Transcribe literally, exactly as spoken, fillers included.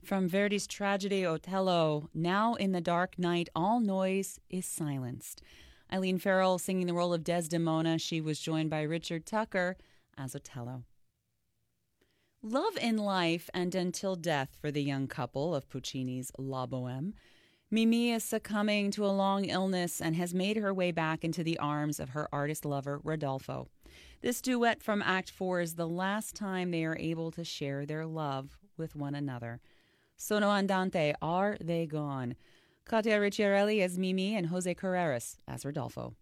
From Verdi's tragedy Otello, now in the dark night, all noise is silenced. Eileen Farrell singing the role of Desdemona. She was joined by Richard Tucker as Otello. Love in Life and Until Death for the young couple of Puccini's La Boheme. Mimi is succumbing to a long illness and has made her way back into the arms of her artist lover, Rodolfo. This duet from Act four is the last time they are able to share their love with one another. Sono andante, Are They Gone? Katia Ricciarelli as Mimi and Jose Carreras as Rodolfo.